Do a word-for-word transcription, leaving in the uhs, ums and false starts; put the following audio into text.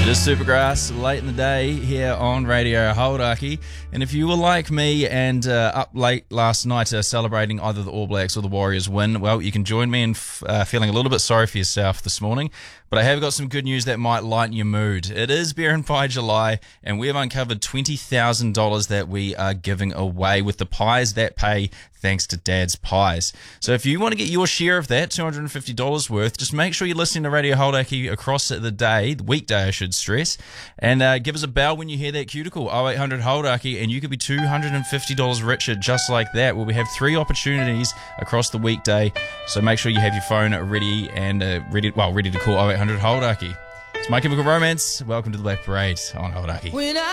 is Supergrass, late in the day here on Radio Hauraki. And if you were like me and uh, up late last night uh, celebrating either the All Blacks or the Warriors win, well, you can join me in f- uh, feeling a little bit sorry for yourself this morning. But I have got some good news that might lighten your mood. It is Beer and Pie July, and we have uncovered twenty thousand dollars that we are giving away with the pies that pay, thanks to Dad's Pies. So if you want to get your share of that, two hundred fifty dollars worth, just make sure you're listening to Radio Hauraki across the day, the weekday I should stress, and uh, give us a bell when you hear that cuticle, oh eight hundred Hauraki, and you could be two hundred fifty dollars richer just like that. Well, we have three opportunities across the weekday, so make sure you have your phone ready and uh, ready, well, ready to call oh eight hundred Hauraki. It's My Chemical Romance. Welcome to the Black Parade on Hauraki.